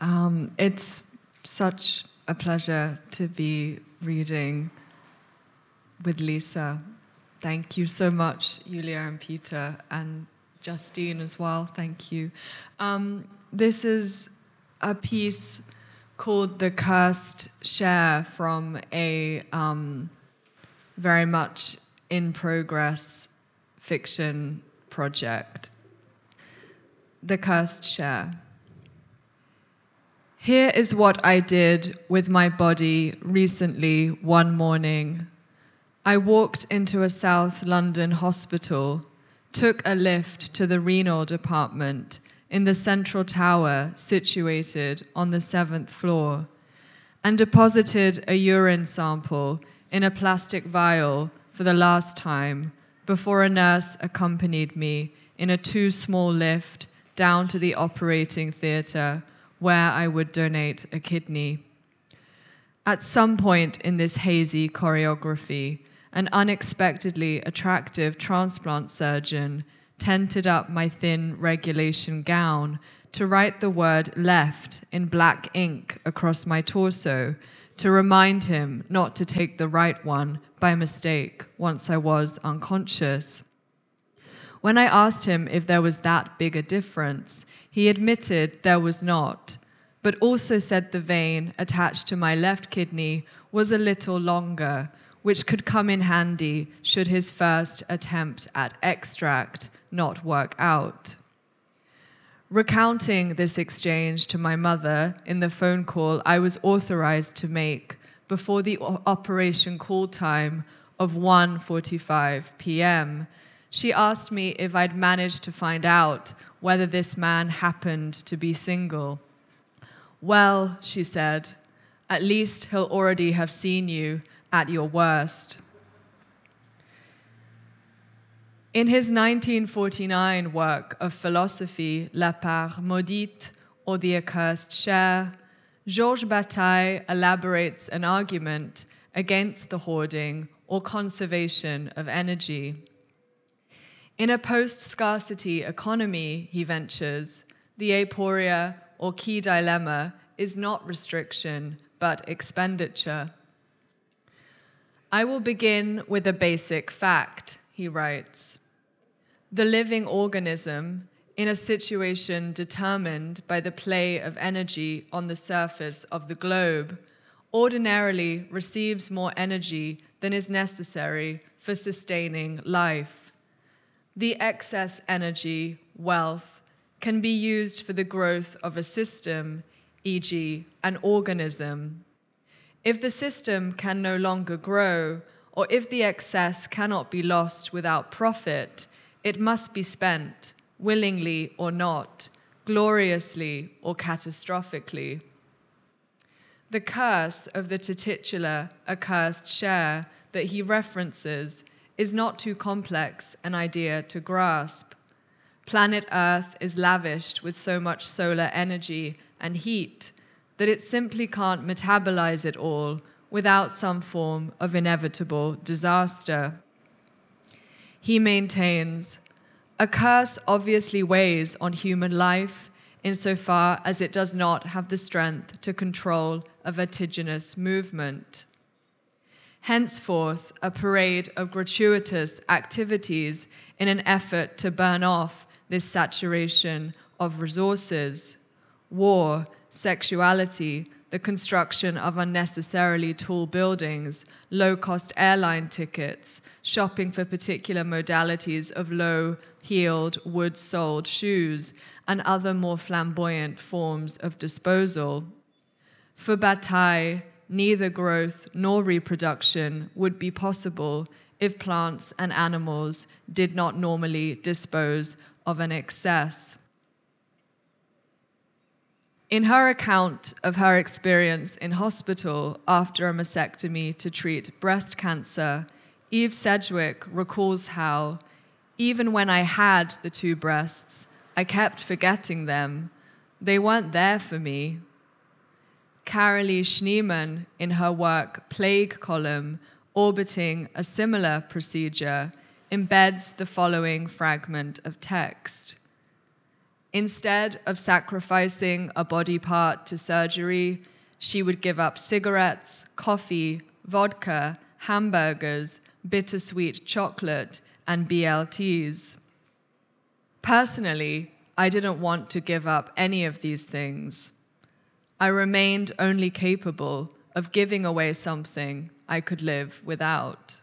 It's such a pleasure to be reading with Lisa. Thank you so much, Julia and Peter, and Justine as well. Thank you. This is a piece called The Cursed Share from a very much in progress fiction project. The Cursed Share. Here is what I did with my body recently one morning. I walked into a South London hospital, took a lift to the renal department in the central tower situated on the 7th floor, and deposited a urine sample in a plastic vial for the last time before a nurse accompanied me in a too-small lift down to the operating theatre where I would donate a kidney. At some point in this hazy choreography, an unexpectedly attractive transplant surgeon tented up my thin regulation gown to write the word left in black ink across my torso to remind him not to take the right one by mistake once I was unconscious. When I asked him if there was that big a difference, he admitted there was not, but also said the vein attached to my left kidney was a little longer, which could come in handy should his first attempt at extract not work out. Recounting this exchange to my mother in the phone call I was authorized to make before the operation call time of 1:45 p.m., she asked me if I'd managed to find out whether this man happened to be single. Well, she said, at least he'll already have seen you at your worst. In his 1949 work of philosophy, La Part Maudite, or The Accursed Share, Georges Bataille elaborates an argument against the hoarding or conservation of energy. In a post-scarcity economy, he ventures, the aporia or key dilemma is not restriction, but expenditure. I will begin with a basic fact, he writes. The living organism, in a situation determined by the play of energy on the surface of the globe, ordinarily receives more energy than is necessary for sustaining life. The excess energy, wealth, can be used for the growth of a system, e.g., an organism. If the system can no longer grow, or if the excess cannot be lost without profit, it must be spent, willingly or not, gloriously or catastrophically. The curse of the titular accursed share that he references is not too complex an idea to grasp. Planet Earth is lavished with so much solar energy and heat that it simply can't metabolize it all without some form of inevitable disaster. He maintains, a curse obviously weighs on human life insofar as it does not have the strength to control a vertiginous movement. Henceforth, a parade of gratuitous activities in an effort to burn off this saturation of resources. War, sexuality, the construction of unnecessarily tall buildings, low-cost airline tickets, shopping for particular modalities of low-heeled, wood-soled shoes, and other more flamboyant forms of disposal. For Bataille, neither growth nor reproduction would be possible if plants and animals did not normally dispose of an excess. In her account of her experience in hospital after a mastectomy to treat breast cancer, Eve Sedgwick recalls how, even when I had the two breasts, I kept forgetting them. They weren't there for me. Carolee Schneemann, in her work Plague Column, orbiting a similar procedure, embeds the following fragment of text. Instead of sacrificing a body part to surgery, she would give up cigarettes, coffee, vodka, hamburgers, bittersweet chocolate, and BLTs. Personally, I didn't want to give up any of these things. I remained only capable of giving away something I could live without.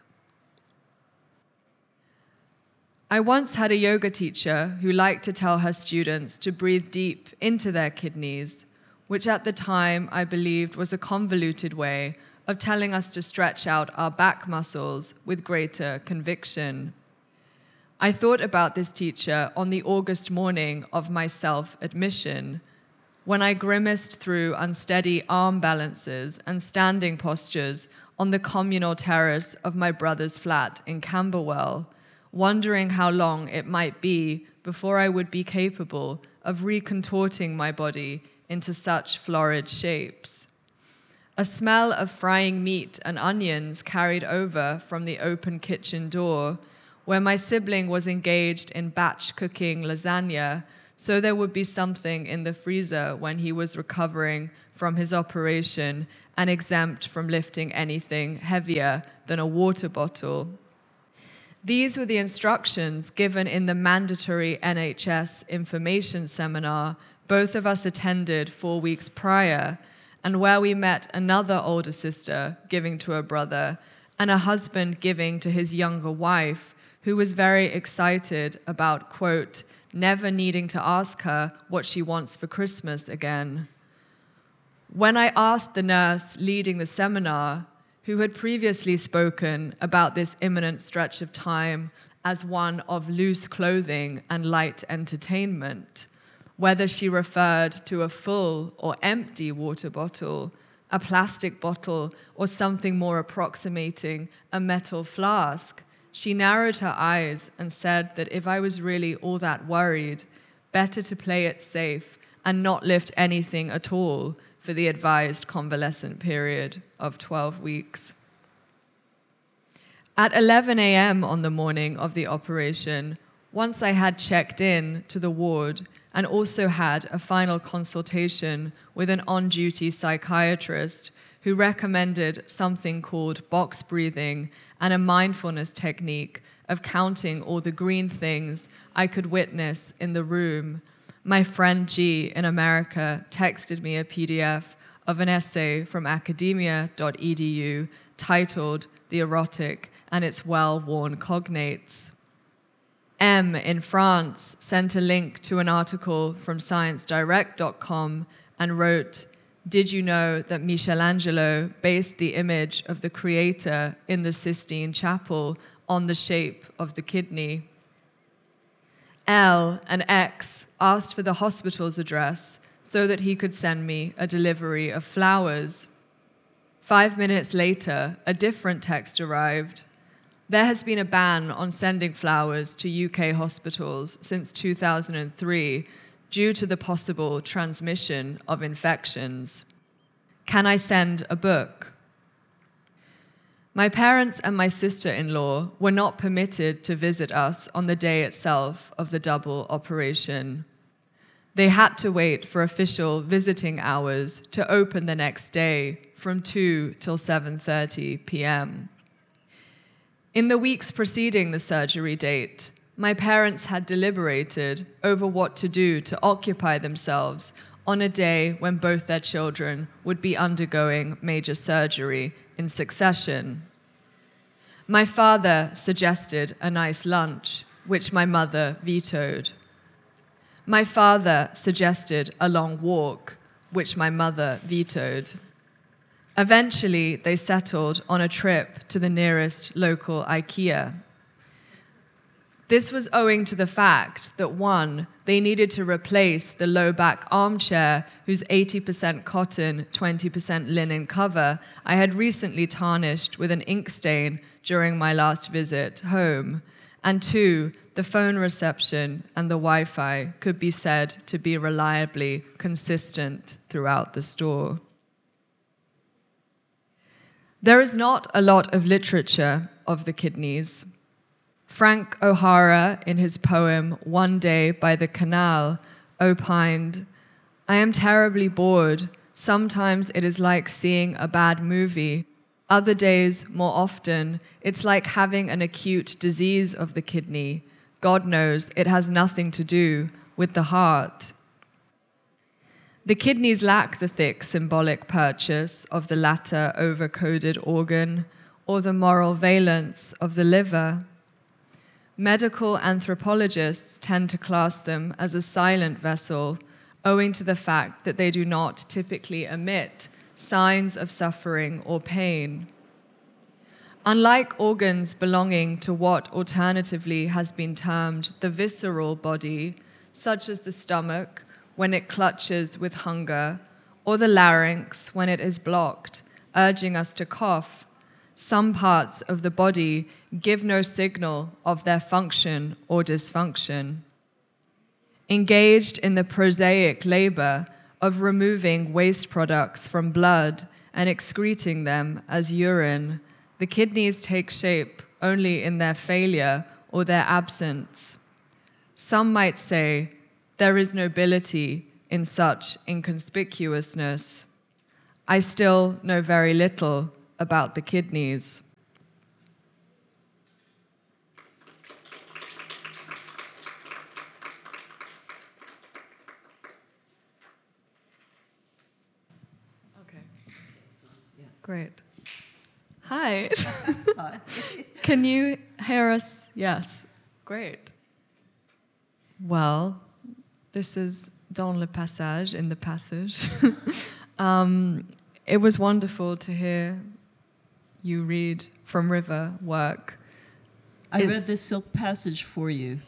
I once had a yoga teacher who liked to tell her students to breathe deep into their kidneys, which at the time I believed was a convoluted way of telling us to stretch out our back muscles with greater conviction. I thought about this teacher on the August morning of my self-admission, when I grimaced through unsteady arm balances and standing postures on the communal terrace of my brother's flat in Camberwell, wondering how long it might be before I would be capable of recontorting my body into such florid shapes. A smell of frying meat and onions carried over from the open kitchen door, where my sibling was engaged in batch cooking lasagna, so there would be something in the freezer when he was recovering from his operation and exempt from lifting anything heavier than a water bottle. These were the instructions given in the mandatory NHS information seminar both of us attended 4 weeks prior, and where we met another older sister giving to a brother and a husband giving to his younger wife, who was very excited about, quote, never needing to ask her what she wants for Christmas again. When I asked the nurse leading the seminar, who had previously spoken about this imminent stretch of time as one of loose clothing and light entertainment, whether she referred to a full or empty water bottle, a plastic bottle, or something more approximating a metal flask, she narrowed her eyes and said that if I was really all that worried, better to play it safe and not lift anything at all for the advised convalescent period of 12 weeks. At 11 a.m. on the morning of the operation, once I had checked in to the ward and also had a final consultation with an on-duty psychiatrist who recommended something called box breathing and a mindfulness technique of counting all the green things I could witness in the room, my friend G in America texted me a PDF of an essay from academia.edu titled The Erotic and Its Well-Worn Cognates. M in France sent a link to an article from ScienceDirect.com and wrote, "Did you know that Michelangelo based the image of the Creator in the Sistine Chapel on the shape of the kidney?" L and X asked for the hospital's address so that he could send me a delivery of flowers. 5 minutes later, a different text arrived. There has been a ban on sending flowers to UK hospitals since 2003 due to the possible transmission of infections. Can I send a book? My parents and my sister-in-law were not permitted to visit us on the day itself of the double operation. They had to wait for official visiting hours to open the next day from 2 till 7:30 p.m. In the weeks preceding the surgery date, my parents had deliberated over what to do to occupy themselves on a day when both their children would be undergoing major surgery in succession. My father suggested a nice lunch, which my mother vetoed. My father suggested a long walk, which my mother vetoed. Eventually, they settled on a trip to the nearest local IKEA. This was owing to the fact that, one, they needed to replace the low-back armchair whose 80% cotton, 20% linen cover I had recently tarnished with an ink stain during my last visit home, and two, the phone reception and the Wi-Fi could be said to be reliably consistent throughout the store. There is not a lot of literature of the kidneys. Frank O'Hara, in his poem One Day by the Canal, opined, "I am terribly bored. Sometimes it is like seeing a bad movie. Other days, more often, it's like having an acute disease of the kidney. God knows it has nothing to do with the heart." The kidneys lack the thick symbolic purchase of the latter over-coded organ or the moral valence of the liver. Medical anthropologists tend to class them as a silent vessel, owing to the fact that they do not typically emit signs of suffering or pain. Unlike organs belonging to what alternatively has been termed the visceral body, such as the stomach when it clutches with hunger, or the larynx when it is blocked, urging us to cough, some parts of the body give no signal of their function or dysfunction. Engaged in the prosaic labor of removing waste products from blood and excreting them as urine, the kidneys take shape only in their failure or their absence. Some might say there is nobility in such inconspicuousness. I still know very little about the kidneys. Okay. Great. Hi. Hi. Can you hear us? Yes. Great. Well, this is dans le passage, in the passage. It was wonderful to hear you read From River work. I read the Silk Passage for you.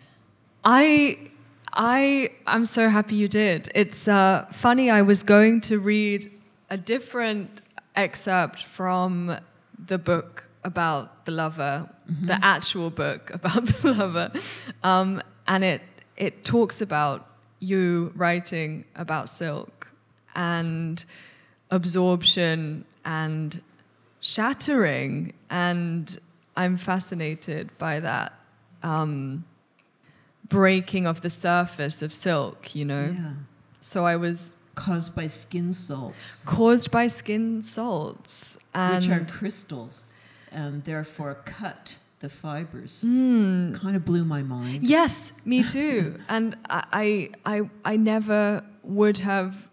I'm so happy you did. It's funny, I was going to read a different excerpt from the book about the lover, the actual book about the lover, and it talks about you writing about silk and absorption and shattering, and I'm fascinated by that breaking of the surface of silk, you know? Yeah. So I was... Caused by skin salts. Caused by skin salts. And which are crystals and therefore cut the fibers. Kind of blew my mind. Yes, me too. And I never would have,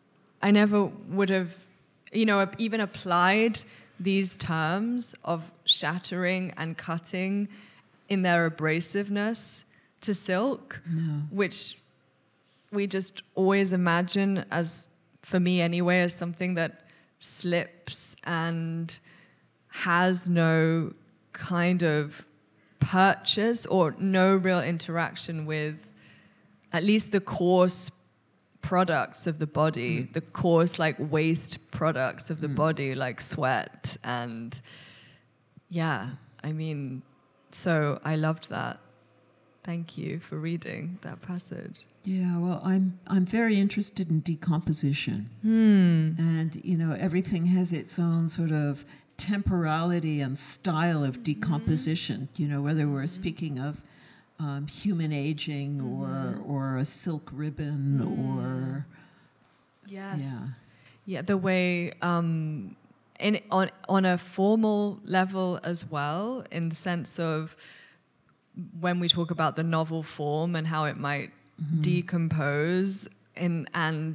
you know, even applied these terms of shattering and cutting in their abrasiveness to silk, which we just always imagine as, for me anyway, as something that slips and has no kind of purchase or no real interaction with at least the coarse products of the body, the coarse like waste products of the body, like sweat. And yeah, I mean, so I loved that. Thank you for reading that passage. Yeah, well, I'm very interested in decomposition. And, you know, everything has its own sort of temporality and style of decomposition, you know, whether we're speaking of human aging or a silk ribbon or... Yes. Yeah. Yeah, the way on a formal level as well, in the sense of when we talk about the novel form and how it might decompose and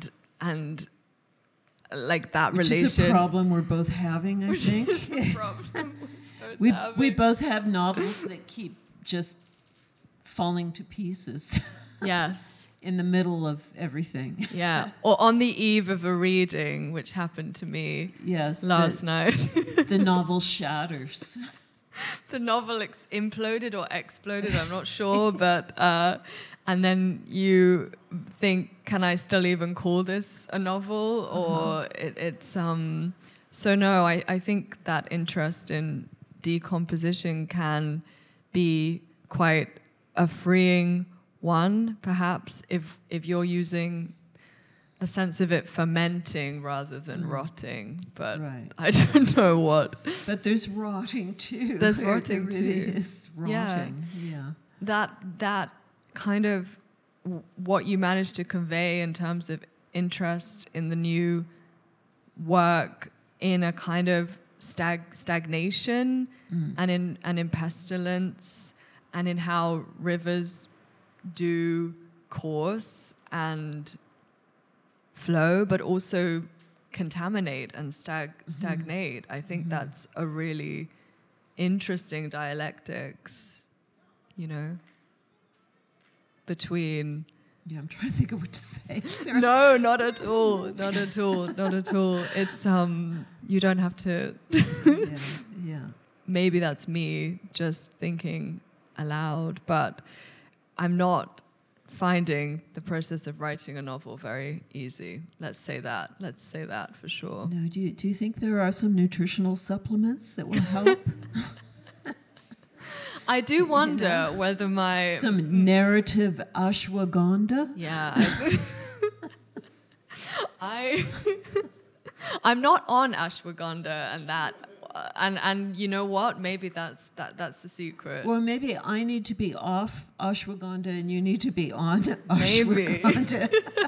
like that Which relation. is a problem we're both having, I think. Which is a problem we both have novels that keep just falling to pieces. Yes. In the middle of everything. Yeah. Or on the eve of a reading, which happened to me last night. The novel shatters. The novel imploded or exploded, I'm not sure, but and then you think, can I still even call this a novel? Or it's so no, I think that interest in decomposition can be quite a freeing one, perhaps, if you're using a sense of it fermenting rather than rotting, but right. I don't know what. But there's rotting too. There's there rotting really too. is rotting. Yeah. That kind of what you managed to convey in terms of interest in the new work in a kind of stagnation and in pestilence and in how rivers do course and flow, but also contaminate and stagnate. I think that's a really interesting dialectics, you know, between... Yeah, I'm trying to think of what to say. Sarah. No, not at all. Not at all. Not at all. It's you don't have to. Yeah. Maybe that's me just thinking aloud, but I'm not finding the process of writing a novel very easy. Let's say that for sure. No, do you think there are some nutritional supplements that will help? I do wonder whether some narrative ashwagandha. Yeah, I'm not on ashwagandha and that, and you know what? Maybe that's the secret. Well, maybe I need to be off ashwagandha and you need to be on ashwagandha.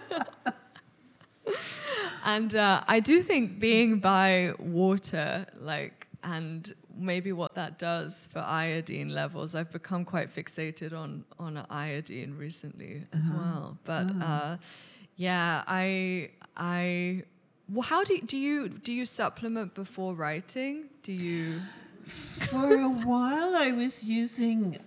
And I do think being by water, and maybe what that does for iodine levels. I've become quite fixated on iodine recently as well. But well, how do you supplement before writing? Do you? For a while, I was using.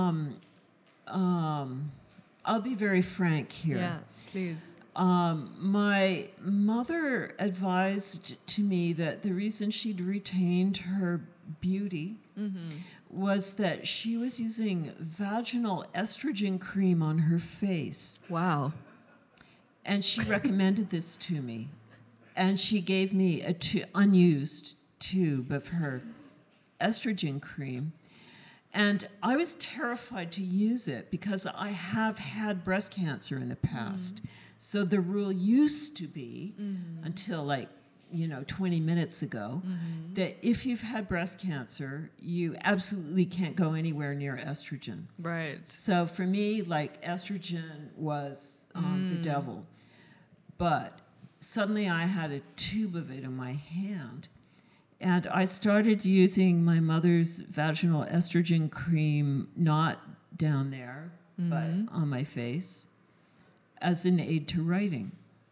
I'll be very frank here. Yeah, please. My mother advised to me that the reason she'd retained her beauty was that she was using vaginal estrogen cream on her face. Wow. And she recommended this to me. And she gave me a unused tube of her estrogen cream. And I was terrified to use it because I have had breast cancer in the past. So the rule used to be, until 20 minutes ago, that if you've had breast cancer, you absolutely can't go anywhere near estrogen. Right. So for me, estrogen was the devil. But suddenly I had a tube of it in my hand. And I started using my mother's vaginal estrogen cream, not down there, but on my face, as an aid to writing.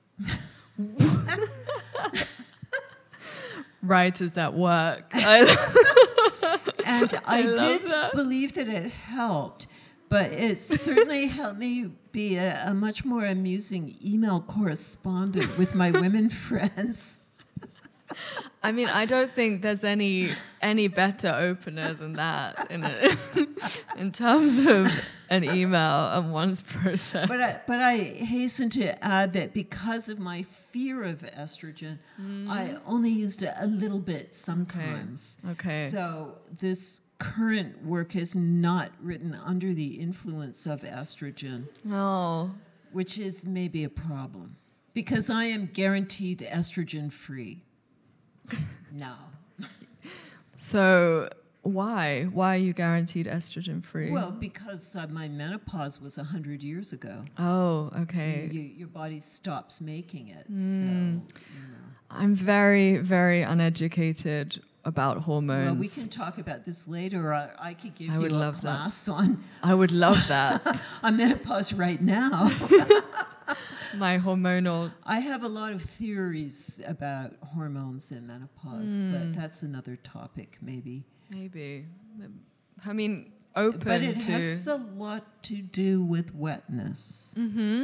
Writers at work. And I did believe that it helped, but it certainly helped me be a much more amusing email correspondent with my women friends. I mean, I don't think there's any better opener than that in terms of an email and one's process. But I hasten to add that because of my fear of estrogen, I only used it a little bit sometimes. Okay. So this current work is not written under the influence of estrogen. Oh. Which is maybe a problem. Because I am guaranteed estrogen free. No. So why? Why are you guaranteed estrogen free? Well, because my menopause was 100 years ago. Oh, okay. Your body stops making it. So, I'm very, very uneducated about hormones. Well, we can talk about this later. I could give you a class on... I would love that. on menopause right now. My hormonal... I have a lot of theories about hormones and menopause, but that's another topic, maybe. Maybe. I mean, open to... But it has a lot to do with wetness.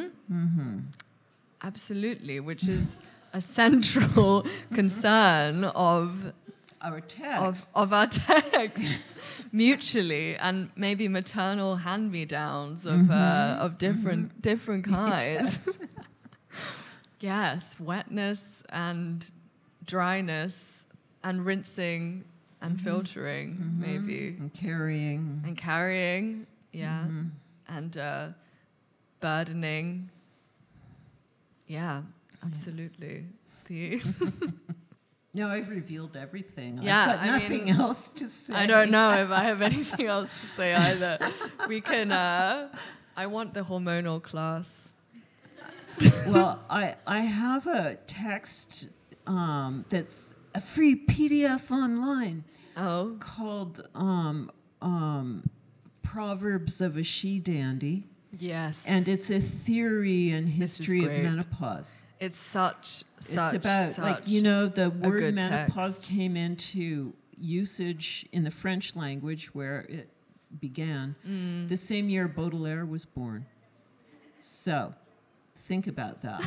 Absolutely, which is a central concern of... our texts. Of our texts, mutually, and maybe maternal hand-me-downs of different kinds. Yes, wetness and dryness and rinsing and filtering, maybe. And carrying. Yeah. And burdening. Yeah, absolutely. No, I've revealed everything. Yeah, I've got nothing else to say. I don't know if I have anything else to say either. We can I want the hormonal class. Well, I have a text that's a free PDF online Oh, called Proverbs of a She Dandy. yes. And it's a theory and history of great. menopause. It's such It's about, like, you know, the word good menopause text. came into usage in the French language where it began the same year Baudelaire was born. So, think about that.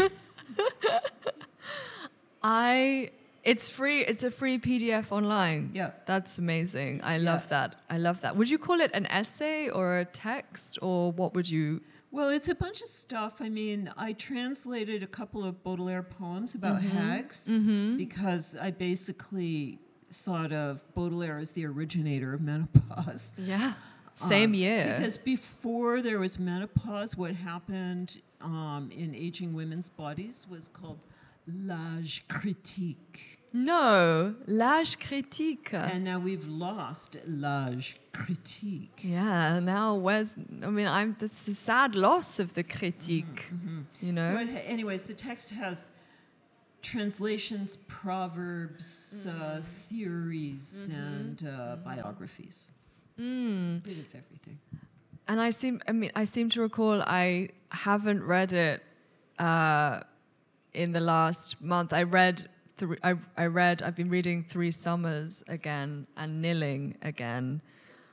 It's free. It's a free PDF online. Yeah. That's amazing. I love that. I love that. Would you call it an essay or a text, or what would you? Well, it's a bunch of stuff. I mean, I translated a couple of Baudelaire poems about hags because I basically thought of Baudelaire as the originator of menopause. Yeah. Same year. Because before there was menopause, what happened in aging women's bodies was called l'âge critique. No, l'âge critique. And now we've lost l'âge critique. Yeah. Now that's a sad loss of the critique. You know. So, anyways, the text has translations, proverbs, theories, and biographies. Bit of everything. And I seem to recall I haven't read it in the last month. I've been reading Three Summers again and Kneeling again.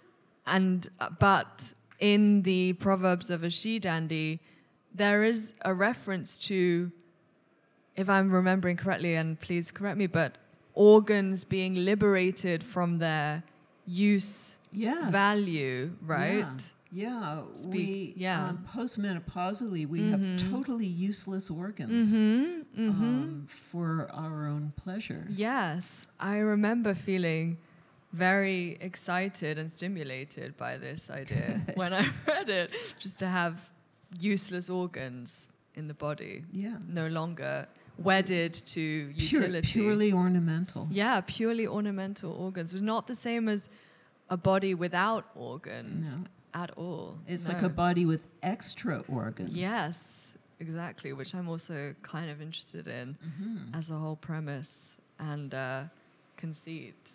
But in the Proverbs of a She Dandy, there is a reference to, if I'm remembering correctly, and please correct me, but organs being liberated from their use value, right? Yeah. Speak- Postmenopausally, we have totally useless organs for our own pleasure. Yes, I remember feeling very excited and stimulated by this idea when I read it, just to have useless organs in the body, no longer wedded to utility. Purely ornamental. Yeah, purely ornamental organs. It's not the same as a body without organs at all. It's like a body with extra organs. Yes, exactly, which I'm also kind of interested in as a whole premise and conceit.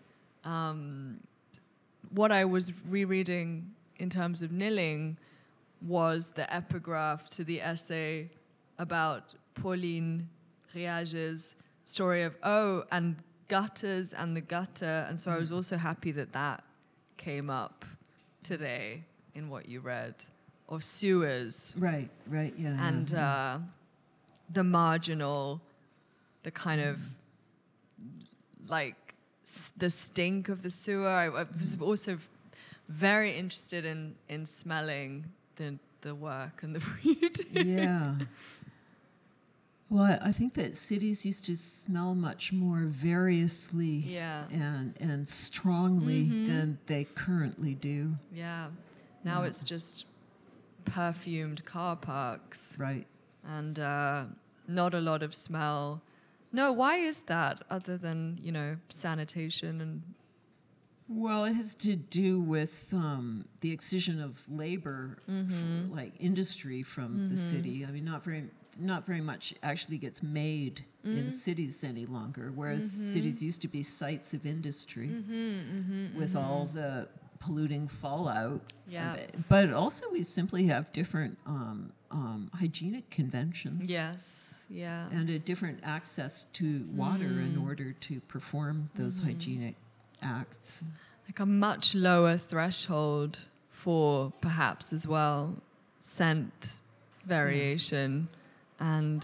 What I was rereading in terms of Kneeling was the epigraph to the essay about Pauline Réage's story of and gutters and the gutter. And so I was also happy that came up today in what you read, or sewers. Right, yeah. And the marginal, the kind of like the stink of the sewer. I was also very interested in smelling the work and the reading. Yeah. Well, I think that cities used to smell much more variously and strongly than they currently do. Yeah. Now it's just perfumed car parks. Right. And not a lot of smell. No, why is that, other than, sanitation and... Well, it has to do with the excision of labor, like industry from the city. I mean, not very much actually gets made in cities any longer, whereas cities used to be sites of industry with all the polluting fallout. Yeah. But also we simply have different hygienic conventions. Yes, yeah. And a different access to water in order to perform those hygienic acts. Like a much lower threshold for perhaps as well scent variation. And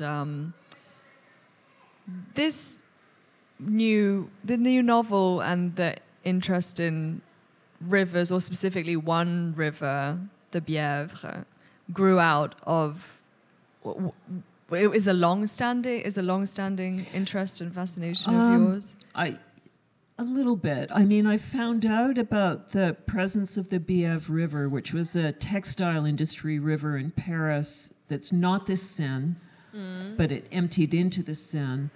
the new novel and the interest in rivers, or specifically one river, the Bièvre, grew out of. It is a long-standing interest and fascination of yours. A little bit. I mean, I found out about the presence of the Bièvre River, which was a textile industry river in Paris that's not the Seine, but it emptied into the Seine.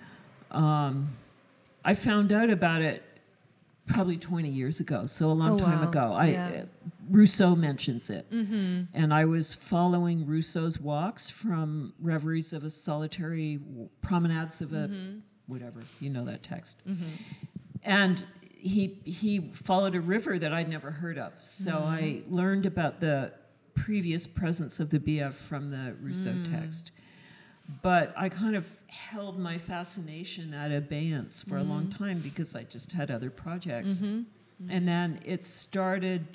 I found out about it probably 20 years ago, so a long time ago. Rousseau mentions it. And I was following Rousseau's walks from Reveries of a Solitary, Promenades of a, whatever, you know that text. And he followed a river that I'd never heard of. So I learned about the previous presence of the Bièvre from the Rousseau text. But I kind of held my fascination at abeyance for a long time because I just had other projects. And then it started,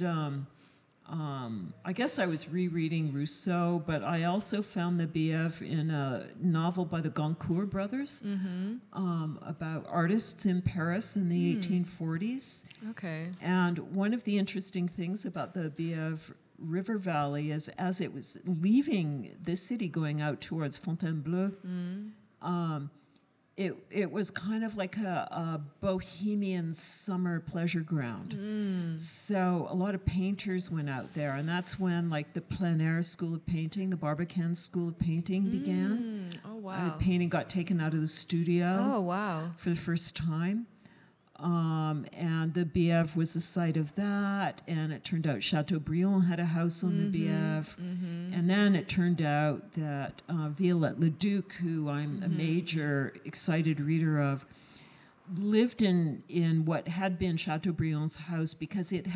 I guess I was rereading Rousseau, but I also found the Bièvre in a novel by the Goncourt brothers about artists in Paris in the 1840s. Okay. And one of the interesting things about the Bièvre River Valley is as it was leaving the city going out towards Fontainebleau, it was kind of like a bohemian summer pleasure ground. So a lot of painters went out there, and that's when like the plein air school of painting, the Barbicane school of painting began. Oh, wow. Painting got taken out of the studio Oh, wow. for the first time. And the Bièvre was the site of that, and it turned out Chateaubriand had a house on the Bièvre, and then it turned out that Violette Leduc, who I'm a major excited reader of, lived in what had been Chateaubriand's house because it